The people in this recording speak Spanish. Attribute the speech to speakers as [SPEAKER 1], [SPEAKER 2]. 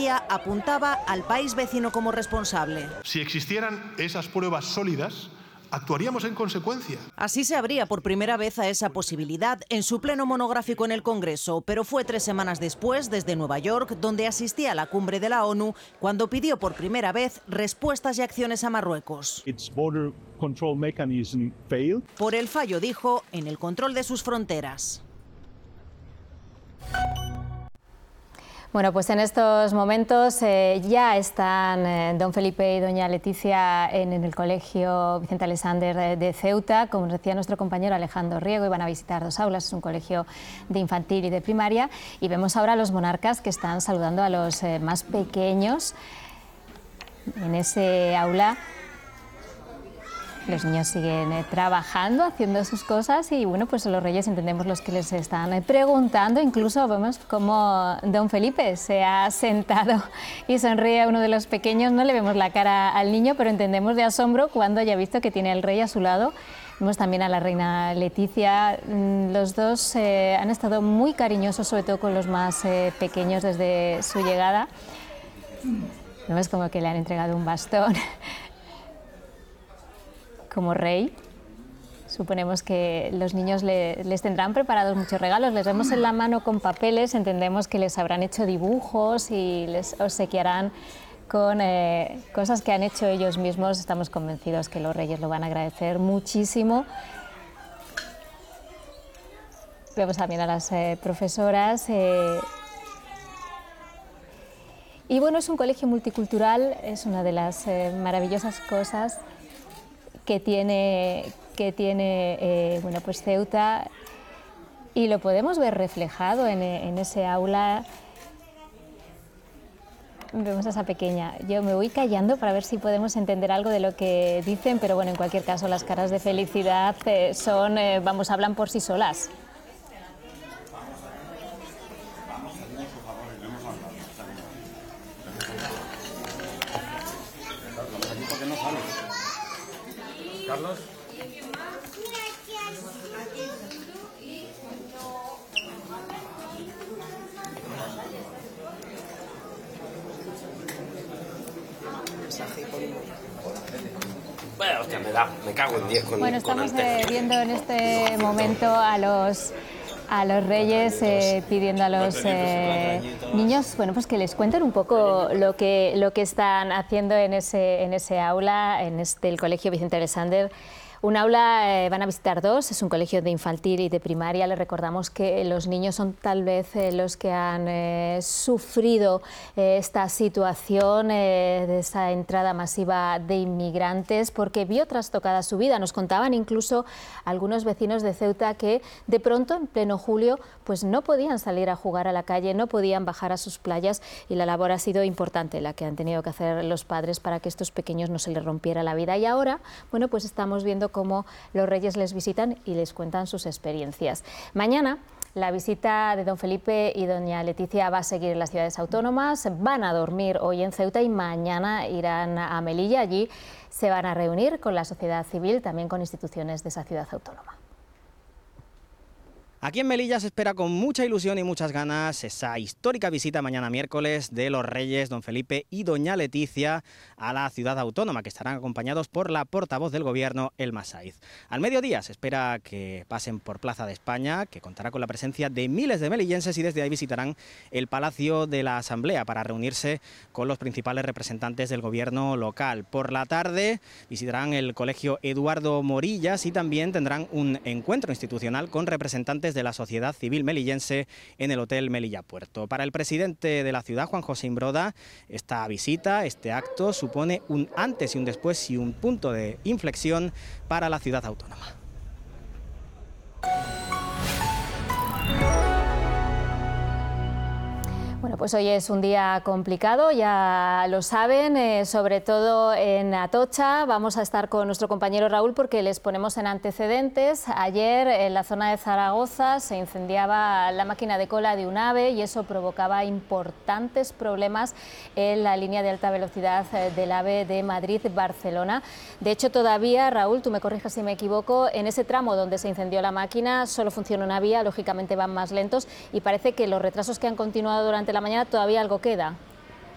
[SPEAKER 1] policía apuntaba al país vecino como responsable.
[SPEAKER 2] Si existieran esas pruebas sólidas, actuaríamos en consecuencia.
[SPEAKER 1] Así se abría por primera vez a esa posibilidad en su pleno monográfico en el Congreso, pero fue 3 semanas después, desde Nueva York, donde asistía a la cumbre de la ONU, cuando pidió por primera vez respuestas y acciones a Marruecos. Por el fallo, dijo, en el control de sus fronteras.
[SPEAKER 3] Bueno, pues en estos momentos ya están don Felipe y doña Leticia en el Colegio Vicente Aleixandre de Ceuta. Como decía nuestro compañero Alejandro Riego, iban a visitar 2 aulas, es un colegio de infantil y de primaria. Y vemos ahora a los monarcas que están saludando a los más pequeños en ese aula. Los niños siguen trabajando, haciendo sus cosas y bueno, pues los reyes entendemos los que les están preguntando. Incluso vemos cómo don Felipe se ha sentado y sonríe a uno de los pequeños. No le vemos la cara al niño, pero entendemos de asombro cuando haya visto que tiene al rey a su lado. Vemos también a la reina Leticia. Los dos han estado muy cariñosos, sobre todo con los más pequeños desde su llegada. Vemos como que le han entregado un bastón como rey. Suponemos que los niños les tendrán preparados muchos regalos. Les vemos en la mano con papeles, entendemos que les habrán hecho dibujos y les obsequiarán con cosas que han hecho ellos mismos. Estamos convencidos que los reyes lo van a agradecer muchísimo. Vemos también a las profesoras. Y bueno, es un colegio multicultural, es una de las maravillosas cosas que tiene bueno, pues Ceuta, y lo podemos ver reflejado en ese aula. Vemos a esa pequeña. Yo me voy callando para ver si podemos entender algo de lo que dicen, pero bueno, en cualquier caso las caras de felicidad hablan por sí solas.
[SPEAKER 4] Carlos.
[SPEAKER 5] Bueno, hostia, me cago en 10 con
[SPEAKER 3] Bueno, estamos viendo en este momento a los reyes pidiendo a los niños, bueno, pues que les cuenten un poco lo que están haciendo en ese aula, el Colegio Vicente Aleixandre. Un aula, van a visitar 2, es un colegio de infantil y de primaria. Les recordamos que los niños son tal vez los que han sufrido esta situación de esa entrada masiva de inmigrantes, porque vio trastocada su vida. Nos contaban incluso algunos vecinos de Ceuta que de pronto, en pleno julio, pues no podían salir a jugar a la calle, no podían bajar a sus playas, y la labor ha sido importante la que han tenido que hacer los padres para que a estos pequeños no se les rompiera la vida. Y ahora, bueno, pues estamos viendo cómo los reyes les visitan y les cuentan sus experiencias. Mañana la visita de don Felipe y doña Leticia va a seguir en las ciudades autónomas, van a dormir hoy en Ceuta y mañana irán a Melilla. Allí se van a reunir con la sociedad civil, también con instituciones de esa ciudad autónoma.
[SPEAKER 6] Aquí en Melilla se espera con mucha ilusión y muchas ganas esa histórica visita mañana miércoles de los reyes don Felipe y doña Leticia a la ciudad autónoma, que estarán acompañados por la portavoz del gobierno, Elma Saiz. Al mediodía se espera que pasen por Plaza de España, que contará con la presencia de miles de melillenses, y desde ahí visitarán el Palacio de la Asamblea para reunirse con los principales representantes del gobierno local. Por la tarde visitarán el Colegio Eduardo Morillas y también tendrán un encuentro institucional con representantes de la sociedad civil melillense en el Hotel Melilla Puerto. Para el presidente de la ciudad, Juan José Imbroda, esta visita, este acto, supone un antes y un después y un punto de inflexión para la ciudad autónoma.
[SPEAKER 3] Bueno, pues hoy es un día complicado, ya lo saben, sobre todo en Atocha. Vamos a estar con nuestro compañero Raúl porque les ponemos en antecedentes. Ayer en la zona de Zaragoza se incendiaba la máquina de cola de un AVE y eso provocaba importantes problemas en la línea de alta velocidad del AVE de Madrid-Barcelona. De hecho, todavía, Raúl, tú me corrijas si me equivoco, en ese tramo donde se incendió la máquina solo funciona una vía, lógicamente van más lentos y parece que los retrasos que han continuado durante la mañana todavía algo queda.